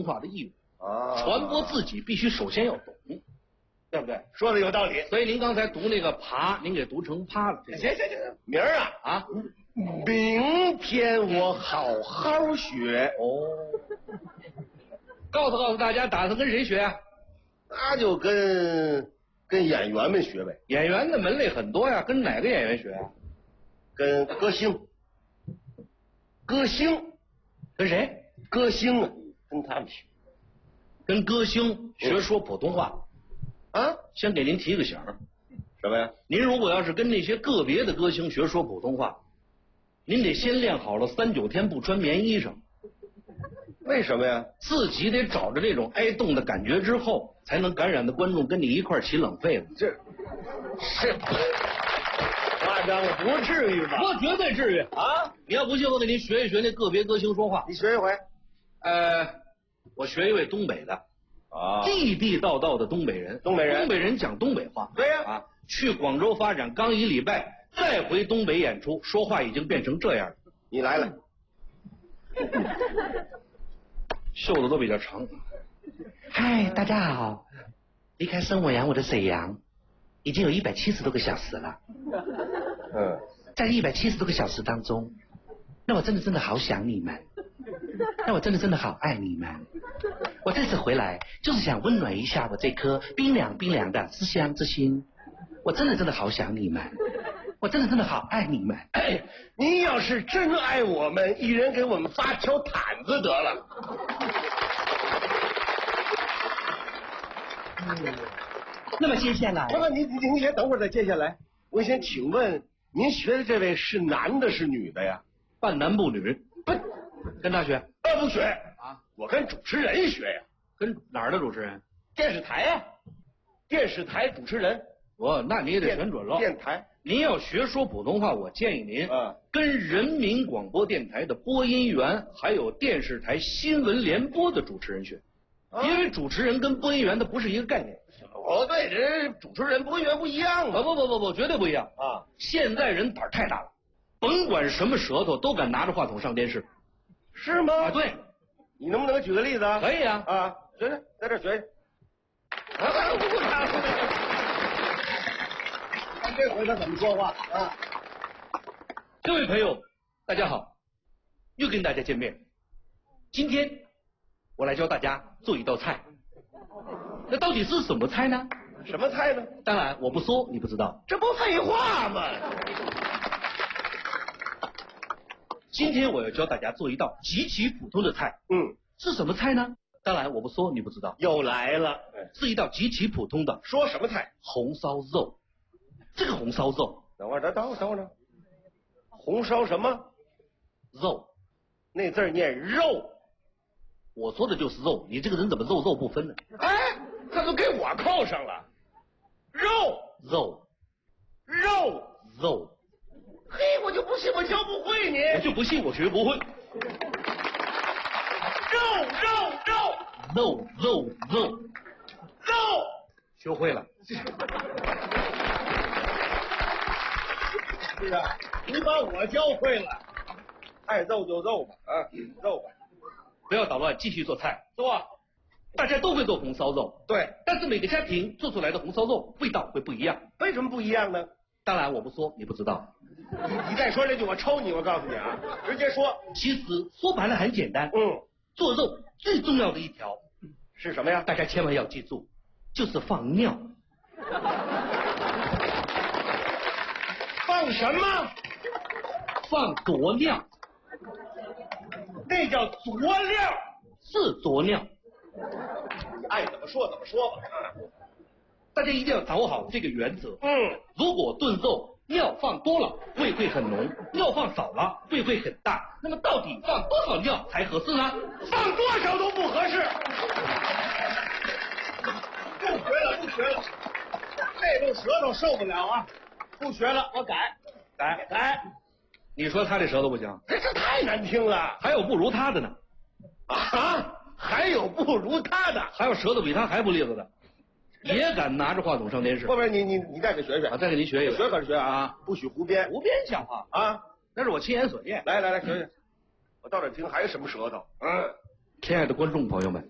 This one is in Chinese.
通话的义务啊。 传播自己必须首先要懂，对不对？ 说的有道理。 所以您刚才读那个爬，您给读成趴了。 行，明儿啊，明天我好好学。 哦，告诉大家，打算跟谁学啊？ 那就跟演员们学呗。 演员的门类很多呀，跟哪个演员学啊？ 跟歌星。跟谁？歌星啊，跟他们学。 跟歌星学说普通话。 啊， 先给您提个醒儿。 什么呀？ 您如果要是跟那些个别的歌星学说普通话，您得先练好了3、9天不穿棉衣裳。 为什么呀？ 自己得找着这种挨冻的感觉之后，才能感染的观众跟你一块起冷痱子。 这是夸张了，不至于吧？ 不，绝对至于啊！你要不信，我给您学一学那个别歌星说话。 你学一回。 我学一位东北的。 啊， 地道的东北人，东北人讲东北话。 对呀， 啊，去广州发展刚1礼拜，再回东北演出，说话已经变成这样了。 你来了， 袖子都比较长。嗨，大家好，离开生我养我的沈阳，已经有170多个小时了。在170多个小时当中，那我真的好想你们，那我真的好爱你们。我这次回来就是想温暖一下我这颗冰凉的思乡之心。我真的好想你们，我真的好爱你们。 哎，您要是真爱我们，一人给我们发条毯子得了。 那么接下来， 不，您先等会儿再接下来。我先请问，您学的这位是男的是女的呀？ 半男不女。 不， 跟他学？ 不学啊， 我跟主持人学呀。 跟哪儿的主持人？ 电视台呀，电视台主持人。 那你也得选准了。 电台。 您要学说普通话，我建议您跟人民广播电台的播音员，还有电视台新闻联播的主持人学，因为主持人跟播音员的不是一个概念。 哦，对，人主持人播音员不一样啊。 不，绝对不一样啊！现在人胆太大了，甭管什么舌头都敢拿着话筒上电视。 是吗？ 啊，对。 你能不能举个例子啊？ 可以啊。 啊，学，在这学。看这回他怎么说话啊？ 各位朋友，大家好，又跟大家见面。今天我来教大家做一道菜，那到底是什么菜呢？ 什么菜呢？ 当然我不说你不知道， 这不废话吗？ 今天我要教大家做一道极其普通的菜。是什么菜呢？当然我不说你不知道。 又来了， 是一道极其普通的。 说什么菜？ 红烧肉。这个红烧肉， 等会儿，红烧什么？ 肉， 那字念肉。 我说的就是肉，你这个人怎么肉不分呢？ 哎，他都给我扣上了。肉。嘿，我就不信我教不会你。 我就不信我学不会。肉，学会了。 是啊，你把我教会了，爱肉就肉吧，肉吧， 不要捣乱，继续做菜。 做， 大家都会做红烧肉， 对， 但是每个家庭做出来的红烧肉味道会不一样。 为什么不一样呢？ 当然我不说你不知道。 你再说这句我抽你，我告诉你啊，直接说。 其实说白了很简单，做肉最重要的一条是什么呀？ 大家千万要记住，就是放尿。 放什么？ 放佐料。 那叫佐料。 是佐料。 爱怎么说怎么说吧。 大家一定要掌握好这个原则。如果炖肉料放多了，味会很浓；料放少了，味会很淡。那么到底放多少料才合适呢？ 放多少都不合适。不学了，这路舌头受不了啊！不学了，我改。 你说他这舌头不行？ 这太难听了。 还有不如他的呢。 啊？还有不如他的？ 还有舌头比他还不利索的，也敢拿着话筒上电视。 不，你再给学学。 再给您学一个。 学可是学啊，不许胡编。 胡编像话啊？ 那是我亲眼所见。 来学学。我到底听还有什么舌头？ 亲爱的观众朋友们，